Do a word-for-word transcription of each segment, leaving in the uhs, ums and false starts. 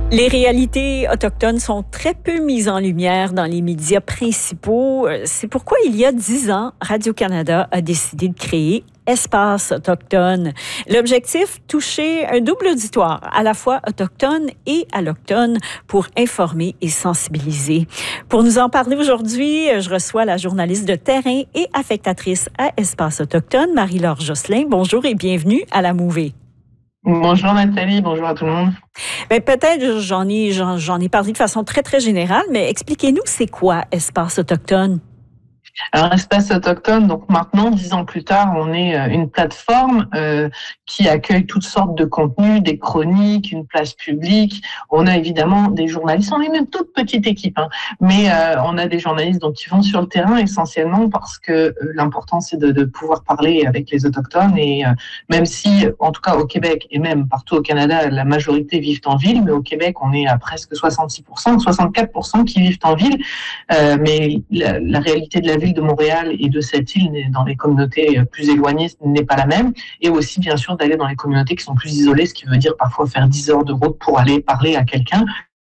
Les réalités autochtones sont très peu mises en lumière dans les médias principaux. C'est pourquoi, il y a dix ans, Radio-Canada a décidé de créer Espace autochtone. L'objectif, toucher un double auditoire, à la fois autochtone et allochtone, pour informer et sensibiliser. Pour nous en parler aujourd'hui, je reçois la journaliste de terrain et affectatrice à Espace autochtone, Marie-Laure Josselin. Bonjour et bienvenue à la Mouvée. Bonjour Nathalie, bonjour à tout le monde. Bien, peut-être, j'en ai, j'en, j'en ai parlé de façon très, très générale, mais expliquez-nous, c'est quoi Espace autochtone? Alors, Espace autochtone, donc maintenant, dix ans plus tard, on est une plateforme euh, qui accueille toutes sortes de contenus, des chroniques, une place publique. On a évidemment des journalistes, on est une toute petite équipe, hein, mais euh, on a des journalistes donc, qui vont sur le terrain essentiellement parce que euh, l'important, c'est de, de pouvoir parler avec les autochtones. Et euh, même si, en tout cas au Québec et même partout au Canada, la majorité vivent en ville, mais au Québec, on est à presque soixante-six pour cent, soixante-quatre pour cent qui vivent en ville. Euh, mais la, la réalité de la ville de Montréal et de cette île dans les communautés plus éloignées n'est pas la même, et aussi bien sûr d'aller dans les communautés qui sont plus isolées, ce qui veut dire parfois faire dix heures de route pour aller parler à quelqu'un.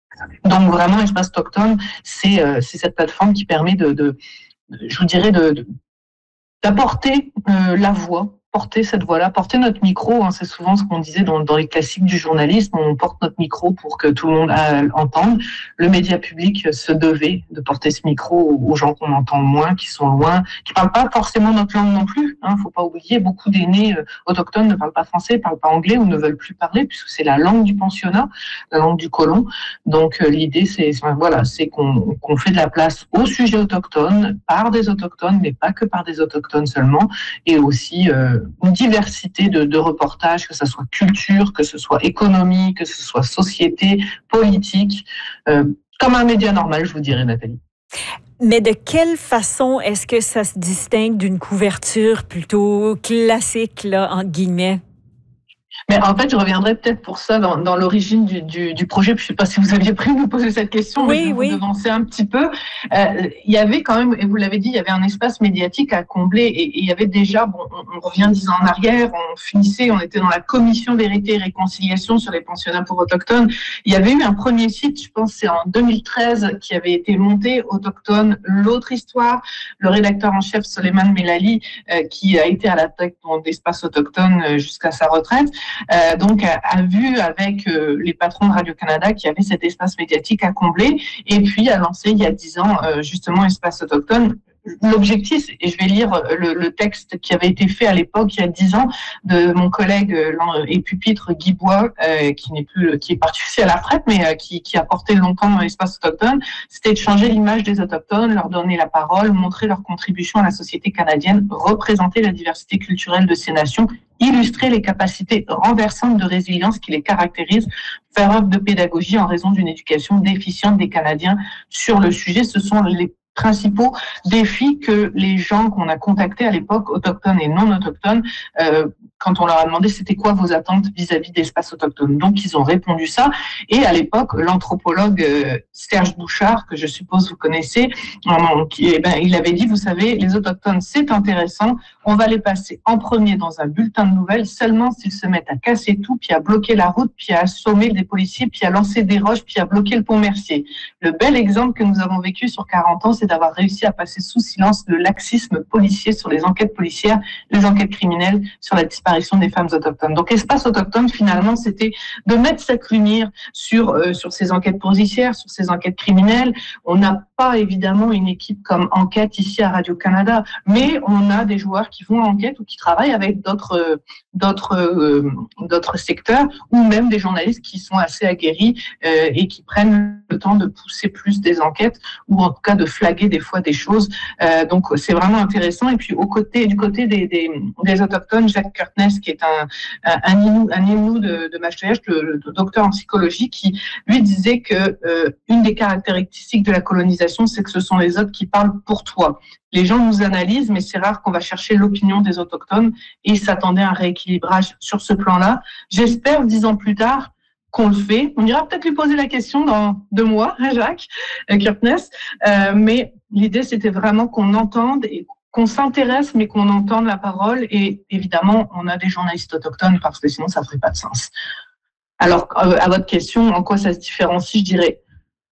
Donc vraiment, Espace autochtone, c'est, euh, c'est cette plateforme qui permet de, de je vous dirais, de, de, d'apporter euh, la voix, porter cette voix-là, porter notre micro, hein, c'est souvent ce qu'on disait dans, dans les classiques du journalisme, on porte notre micro pour que tout le monde euh, entende. Le média public se devait de porter ce micro aux gens qu'on entend moins, qui sont loin, qui parlent pas forcément notre langue non plus. Hein, faut pas oublier, beaucoup d'aînés euh, autochtones ne parlent pas français, parlent pas anglais ou ne veulent plus parler puisque c'est la langue du pensionnat, la langue du colon. Donc euh, l'idée, c'est voilà, c'est qu'on, qu'on fait de la place aux sujets autochtones par des autochtones, mais pas que par des autochtones seulement, et aussi euh, une diversité de, de reportages, que ce soit culture, que ce soit économie, que ce soit société, politique, euh, comme un média normal, je vous dirais, Nathalie. Mais de quelle façon est-ce que ça se distingue d'une couverture plutôt classique, là, entre guillemets? Mais en fait, je reviendrai peut-être pour ça dans, dans l'origine du, du, du projet. Je ne sais pas si vous aviez pris de me poser cette question, oui, mais je vais oui. vous devancer un petit peu. Euh, il y avait quand même, et vous l'avez dit, il y avait un espace médiatique à combler. Et, et il y avait déjà, bon, on, on revient dix ans en arrière, on finissait, on était dans la commission Vérité et Réconciliation sur les pensionnats pour autochtones. Il y avait eu un premier site, je pense c'est en deux mille treize, qui avait été monté, Autochtone, l'autre histoire. Le rédacteur en chef, Soleiman Melali, euh, qui a été à la tête d'Espace autochtone euh, jusqu'à sa retraite. Euh, donc a, a vu avec euh, les patrons de Radio-Canada qu'il y avait cet espace médiatique à combler, et puis a lancé il y a dix ans euh, justement Espace autochtone. L'objectif, et je vais lire le, le texte qui avait été fait à l'époque, il y a dix ans, de mon collègue et pupitre Guy Bois, euh, qui n'est plus, qui est parti aussi à la retraite, mais euh, qui, qui a porté longtemps l'espace autochtone, c'était de changer l'image des autochtones, leur donner la parole, montrer leur contribution à la société canadienne, représenter la diversité culturelle de ces nations, illustrer les capacités renversantes de résilience qui les caractérisent, faire œuvre de pédagogie en raison d'une éducation déficiente des Canadiens sur le sujet. Ce sont les principaux défis que les gens qu'on a contactés à l'époque, autochtones et non autochtones, euh, quand on leur a demandé c'était quoi vos attentes vis-à-vis d'Espace autochtone. Donc, ils ont répondu ça. Et à l'époque, l'anthropologue euh, Serge Bouchard, que je suppose vous connaissez, euh, qui, eh ben, il avait dit, vous savez, les autochtones, c'est intéressant, on va les passer en premier dans un bulletin de nouvelles seulement s'ils se mettent à casser tout, puis à bloquer la route, puis à assommer des policiers, puis à lancer des roches, puis à bloquer le pont Mercier. Le bel exemple que nous avons vécu sur quarante ans, c'est d'avoir réussi à passer sous silence le laxisme policier sur les enquêtes policières, les enquêtes criminelles, sur la disparition des femmes autochtones. Donc, Espace autochtone, finalement, c'était de mettre cette lumière sur, euh, sur ces enquêtes policières, sur ces enquêtes criminelles. On n'a pas, évidemment, une équipe comme Enquête ici à Radio-Canada, mais on a des joueurs qui vont à Enquête ou qui travaillent avec d'autres, euh, d'autres, euh, d'autres secteurs, ou même des journalistes qui sont assez aguerris euh, et qui prennent le temps de pousser plus des enquêtes, ou en tout cas de flaguer des fois des choses. Euh, donc, c'est vraiment intéressant. Et puis, au côté, du côté des, des, des autochtones, Jacques Curtnes, qui est un, un Innu, un Innu de, de Maastricht, le, le docteur en psychologie, qui lui disait que euh, une des caractéristiques de la colonisation, c'est que ce sont les autres qui parlent pour toi. Les gens nous analysent, mais c'est rare qu'on va chercher l'opinion des autochtones, et il s'attendait à un rééquilibrage sur ce plan-là. J'espère, dix ans plus tard, qu'on le fait. On ira peut-être lui poser la question dans deux mois, hein, Jacques euh, Curtnes, euh, mais l'idée, c'était vraiment qu'on entende et qu'on s'intéresse, mais qu'on entende la parole. Et évidemment, on a des journalistes autochtones parce que sinon, ça ne ferait pas de sens. Alors, euh, à votre question, en quoi ça se différencie, je dirais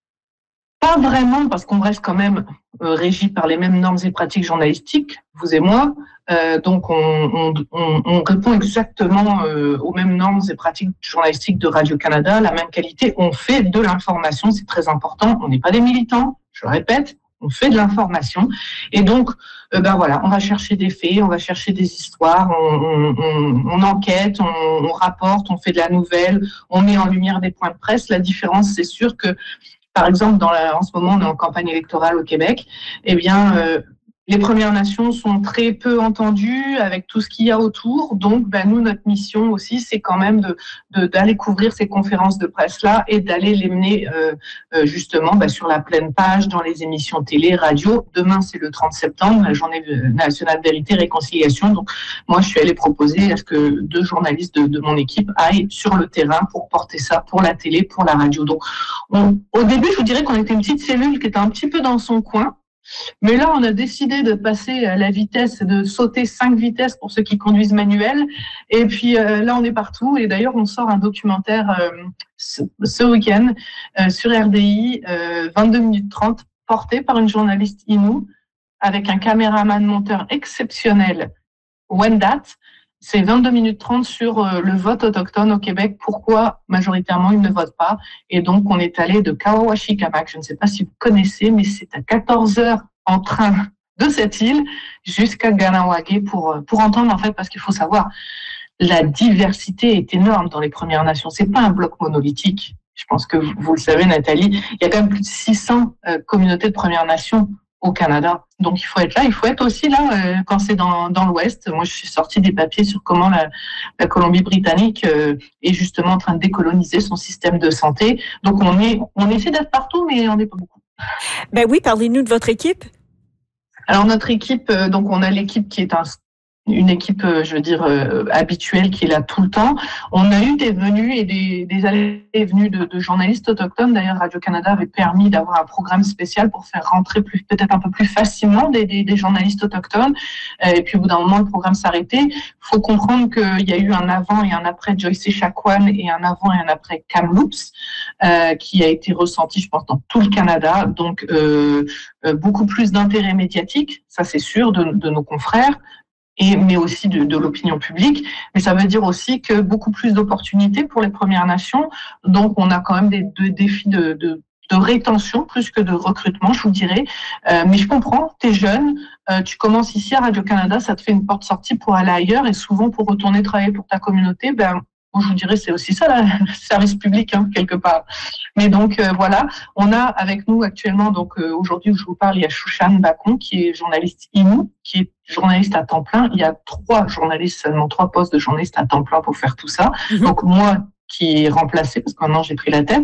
pas vraiment, parce qu'on reste quand même euh, régi par les mêmes normes et pratiques journalistiques, vous et moi. Euh, donc, on, on, on, on répond exactement euh, aux mêmes normes et pratiques journalistiques de Radio-Canada, la même qualité. On fait de l'information, c'est très important. On n'est pas des militants, je le répète. On fait de l'information. Et donc, euh, ben voilà, on va chercher des faits, on va chercher des histoires, on, on, on, on enquête, on, on rapporte, on fait de la nouvelle, on met en lumière des points de presse. La différence, c'est sûr que par exemple, dans la, en ce moment, on est en campagne électorale au Québec. Eh bien, euh, les Premières Nations sont très peu entendues avec tout ce qu'il y a autour. Donc, ben, nous, notre mission aussi, c'est quand même de, de, d'aller couvrir ces conférences de presse-là et d'aller les mener euh, euh, justement ben, sur la pleine page, dans les émissions télé, radio. Demain, c'est le trente septembre, la journée nationale vérité et réconciliation. Donc, moi, je suis allée proposer à ce que deux journalistes de, de mon équipe aillent sur le terrain pour porter ça pour la télé, pour la radio. Donc, on, au début, je vous dirais qu'on était une petite cellule qui était un petit peu dans son coin. Mais là, on a décidé de passer à la vitesse, de sauter cinq vitesses pour ceux qui conduisent manuel. Et puis euh, là, on est partout. Et d'ailleurs, on sort un documentaire euh, ce, ce week-end euh, sur R D I, euh, vingt-deux minutes trente, porté par une journaliste Innu, avec un caméraman monteur exceptionnel, Wendat. C'est vingt-deux minutes trente sur euh, le vote autochtone au Québec. Pourquoi majoritairement ils ne votent pas? Et donc on est allé de Kawawachi-Kamak, je ne sais pas si vous connaissez, mais c'est à quatorze heures en train de cette île jusqu'à Ganawagé pour pour entendre en fait, parce qu'il faut savoir, la diversité est énorme dans les Premières Nations. C'est pas un bloc monolithique. Je pense que vous, vous le savez, Nathalie. Il y a quand même plus de six cents euh, communautés de Premières Nations au Canada. Donc, il faut être là. Il faut être aussi là euh, quand c'est dans, dans l'Ouest. Moi, je suis sortie des papiers sur comment la, la Colombie-Britannique euh, est justement en train de décoloniser son système de santé. Donc, on est, on essaie d'être partout, mais on n'est pas beaucoup. Ben oui, parlez-nous de votre équipe. Alors, notre équipe, euh, donc, on a l'équipe qui est un une équipe, je veux dire, euh, habituelle qui est là tout le temps. On a eu des venues et des, des allées et venues de, de journalistes autochtones. D'ailleurs, Radio-Canada avait permis d'avoir un programme spécial pour faire rentrer plus, peut-être un peu plus facilement des, des, des journalistes autochtones. Et puis, au bout d'un moment, le programme s'arrêtait. Il faut comprendre qu'il y a eu un avant et un après Joyce Echaquan et un avant et un après Kamloops, euh, qui a été ressenti, je pense, dans tout le Canada. Donc, euh, euh, beaucoup plus d'intérêt médiatique, ça c'est sûr, de, de nos confrères. Et, mais aussi de, de l'opinion publique. Mais ça veut dire aussi que beaucoup plus d'opportunités pour les Premières Nations. Donc, on a quand même des, des défis de, de, de rétention plus que de recrutement, je vous dirais. Euh, mais je comprends, tu es jeune, euh, tu commences ici à Radio-Canada, ça te fait une porte-sortie pour aller ailleurs et souvent pour retourner travailler pour ta communauté, ben, moi, je vous dirais, c'est aussi ça, le service public, hein, quelque part. Mais donc, euh, voilà, on a avec nous actuellement, donc euh, aujourd'hui où je vous parle, il y a Shushan Bacon, qui est journaliste Innu, qui est journaliste à temps plein. Il y a trois journalistes, seulement trois postes de journalistes à temps plein pour faire tout ça. Mm-hmm. Donc, moi, qui est remplacé, parce que maintenant j'ai pris la tête,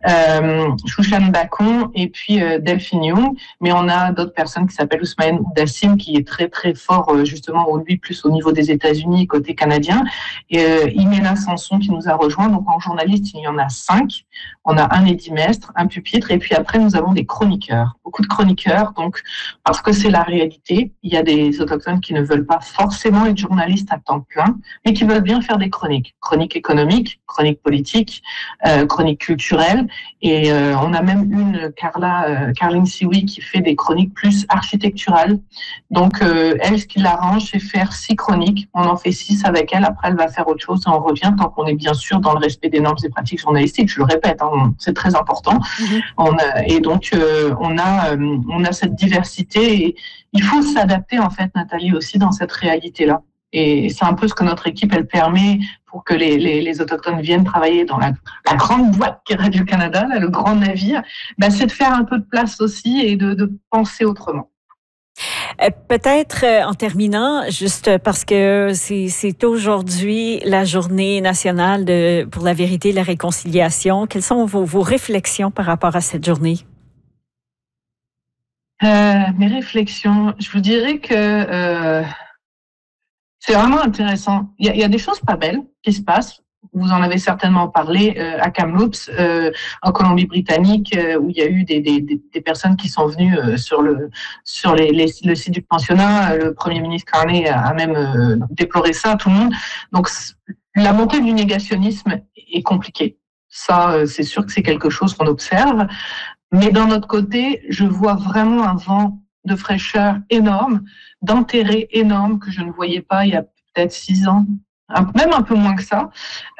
euh, Shushan Bacon et puis euh, Delphine Young, mais on a d'autres personnes qui s'appellent Ousmane Oudassim, qui est très très fort euh, justement, lui plus au niveau des États-Unis, côté canadien, et euh, Imelda Sanson qui nous a rejoint. Donc en journaliste, il y en a cinq. On a un édimestre, un pupitre, et puis après nous avons des chroniqueurs, beaucoup de chroniqueurs, donc parce que c'est la réalité, il y a des autochtones qui ne veulent pas forcément être journalistes à temps plein, mais qui veulent bien faire des chroniques, chroniques économiques, chroniques politique, euh, chronique culturelle, et euh, on a même une Carla, euh, Carline Sioui qui fait des chroniques plus architecturales. Donc euh, elle, ce qui l'arrange, c'est faire six chroniques. On en fait six avec elle. Après, elle va faire autre chose et on revient tant qu'on est bien sûr dans le respect des normes et pratiques journalistiques. Je le répète, hein, c'est très important. Mm-hmm. On a, et donc euh, on a euh, on a cette diversité et il faut s'adapter en fait, Nathalie, aussi dans cette réalité-là. Et c'est un peu ce que notre équipe, elle permet pour que les, les, les autochtones viennent travailler dans la, la grande boîte qu'est Radio-Canada, là, le grand navire, ben, c'est de faire un peu de place aussi et de, de penser autrement. Euh, peut-être euh, en terminant, juste parce que c'est, c'est aujourd'hui la journée nationale de, pour la vérité et la réconciliation, quelles sont vos, vos réflexions par rapport à cette journée? Euh, mes réflexions, je vous dirais que... Euh, c'est vraiment intéressant. Il y, a, il y a des choses pas belles qui se passent. Vous en avez certainement parlé euh, à Kamloops, euh, en Colombie-Britannique, euh, où il y a eu des, des, des personnes qui sont venues euh, sur le sur les, les, le site du pensionnat. Le Premier ministre Carney a même euh, déploré ça, tout le monde. Donc la montée du négationnisme est compliquée. Ça, c'est sûr que c'est quelque chose qu'on observe. Mais d'un autre côté, je vois vraiment un vent de fraîcheur énorme, d'intérêt énorme que je ne voyais pas il y a peut-être six ans, même un peu moins que ça.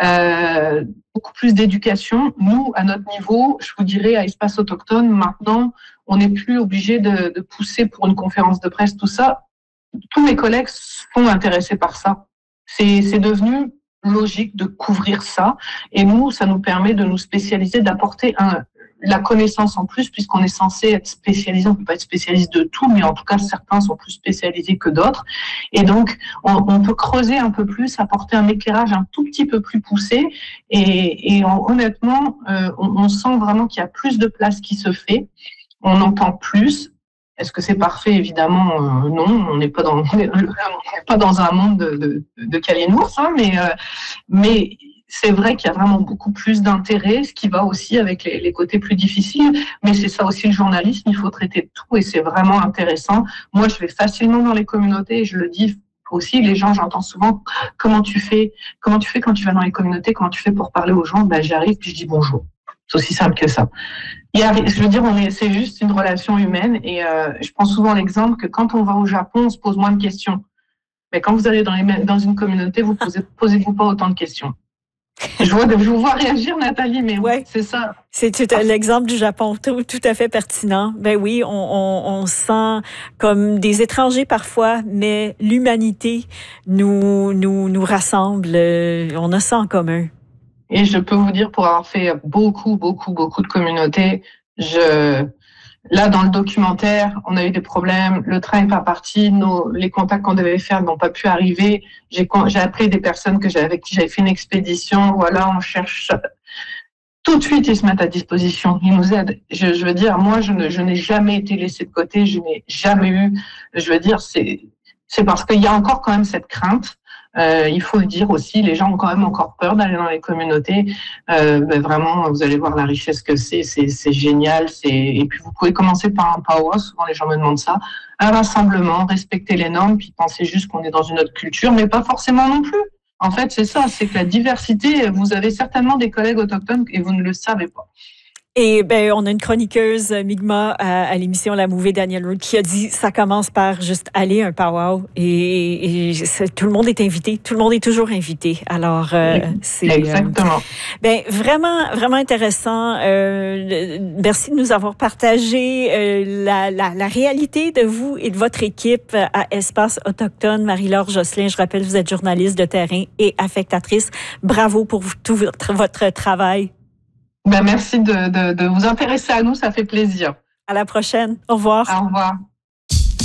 Euh, beaucoup plus d'éducation. Nous, à notre niveau, je vous dirais, à Espace Autochtone, maintenant, on n'est plus obligé de, de pousser pour une conférence de presse, tout ça. Tous mes collègues sont intéressés par ça. C'est, c'est devenu logique de couvrir ça. Et nous, ça nous permet de nous spécialiser, d'apporter un, la connaissance en plus, puisqu'on est censé être spécialisé. On ne peut pas être spécialiste de tout, mais en tout cas, certains sont plus spécialisés que d'autres. Et donc, on, on peut creuser un peu plus, apporter un éclairage un tout petit peu plus poussé. Et, et on, honnêtement, euh, on, on sent vraiment qu'il y a plus de place qui se fait. On entend plus. Est-ce que c'est parfait? Évidemment, euh, non. On n'est pas dans, on n'est pas dans un monde de, de, de Kalinours, hein, mais, euh, mais c'est vrai qu'il y a vraiment beaucoup plus d'intérêt, ce qui va aussi avec les, les côtés plus difficiles. Mais c'est ça aussi le journalisme. Il faut traiter de tout et c'est vraiment intéressant. Moi, je vais facilement dans les communautés et je le dis aussi. Les gens, j'entends souvent comment tu fais, comment tu fais quand tu vas dans les communautés, comment tu fais pour parler aux gens. Ben, j'arrive puis je dis bonjour. C'est aussi simple que ça. Il y a, je veux dire, on est, c'est juste une relation humaine et euh, je prends souvent l'exemple que quand on va au Japon, on se pose moins de questions. Mais quand vous allez dans, les, dans une communauté, vous posez, posez-vous pas autant de questions. Je, vois, je vous vois réagir, Nathalie, mais ouais, c'est ça. C'est tout, l'exemple du Japon, tout, tout à fait pertinent. Ben oui, on, on, on sent comme des étrangers parfois, mais l'humanité nous, nous, nous rassemble. On a ça en commun. Et je peux vous dire, pour avoir fait beaucoup, beaucoup, beaucoup de communautés, je, là, dans le documentaire, on a eu des problèmes, le train n'est pas parti, nos, les contacts qu'on devait faire n'ont pas pu arriver. J'ai, j'ai appelé des personnes que j'avais, avec qui j'avais fait une expédition. Voilà, on cherche. Tout de suite, ils se mettent à disposition. Ils nous aident. Je, je veux dire, moi, je, ne, je n'ai jamais été laissée de côté. Je n'ai jamais eu. Je veux dire, c'est, c'est parce qu'il y a encore quand même cette crainte. Euh, il faut le dire aussi, les gens ont quand même encore peur d'aller dans les communautés. Euh, ben vraiment, vous allez voir la richesse que c'est, c'est, c'est génial. C'est... Et puis, vous pouvez commencer par un powwow, souvent les gens me demandent ça, un rassemblement, respecter les normes, puis penser juste qu'on est dans une autre culture, mais pas forcément non plus. En fait, c'est ça, c'est que la diversité, vous avez certainement des collègues autochtones et vous ne le savez pas. Et ben, on a une chroniqueuse, Mi'kmaq, à, à l'émission La Mouvée, Danielle Rood, qui a dit ça commence par juste aller un powwow et, et tout le monde est invité, tout le monde est toujours invité. Alors euh, c'est exactement. Euh, ben vraiment, vraiment intéressant. Euh, merci de nous avoir partagé euh, la, la, la réalité de vous et de votre équipe à Espace Autochtone. Marie-Laure Josselin, je rappelle, vous êtes journaliste de terrain et affectatrice. Bravo pour tout votre, votre travail. Ben, merci de, de, de vous intéresser à nous, ça fait plaisir. À la prochaine. Au revoir. Au revoir.